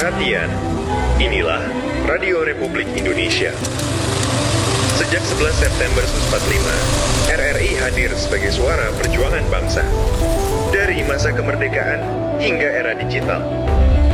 perhatian, inilah Radio Republik Indonesia. Sejak 11 September 1945, RRI hadir sebagai suara perjuangan bangsa. Dari masa kemerdekaan hingga era digital,